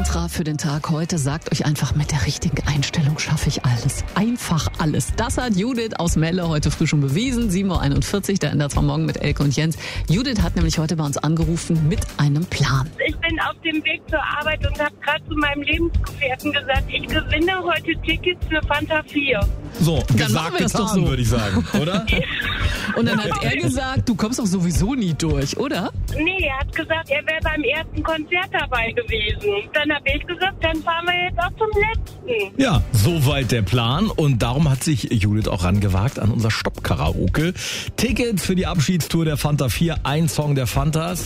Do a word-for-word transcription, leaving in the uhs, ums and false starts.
Mantra für den Tag heute: Sagt euch einfach, mit der richtigen Einstellung schaffe ich alles. Einfach alles. Das hat Judith aus Melle heute früh schon bewiesen. sieben Uhr einundvierzig, der ändert zwar morgen mit Elke und Jens. Judith hat nämlich heute bei uns angerufen mit einem Plan. Ich bin auf dem Weg zur Arbeit und habe gerade zu meinem Lebensgefährten gesagt, ich gewinne heute Tickets für Fanta vier. So, Dann gesagt, machen wir das getan, doch so. würde ich sagen, oder? Und dann hat er gesagt, du kommst doch sowieso nie durch, oder? Nee, er hat gesagt, er wäre beim ersten Konzert dabei gewesen. Dann habe ich gesagt, dann fahren wir jetzt auch zum letzten. Ja, soweit der Plan. Und darum hat sich Judith auch rangewagt an unser Stopp-Karaoke. Tickets für die Abschiedstour der Fanta vier, ein Song der Fantas.